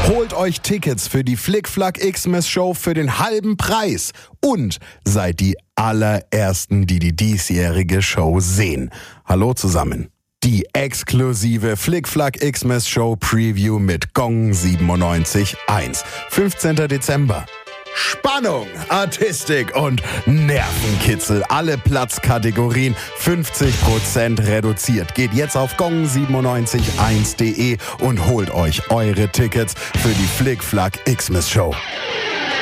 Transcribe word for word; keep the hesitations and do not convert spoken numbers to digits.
Holt euch Tickets für die Flickflack Xmas Show für den halben Preis und seid die allerersten, die die diesjährige Show sehen. Hallo zusammen. Die exklusive Flickflack Xmas Show Preview mit Gong siebenundneunzig Komma eins. fünfzehnten Dezember. Spannung, Artistik und Nervenkitzel. Alle Platzkategorien fünfzig Prozent reduziert. Geht jetzt auf gong siebenundneunzig eins punkt de und holt euch eure Tickets für die Flickflack Xmas Show.